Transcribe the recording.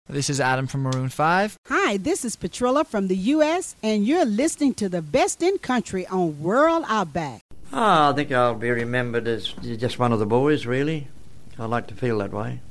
This is Adam from Maroon 5. Hi, this is Petrilla from the U.S., and you're listening to the best in country on World Outback. I think I'll be remembered as just one of the boys, really. I like to feel that way.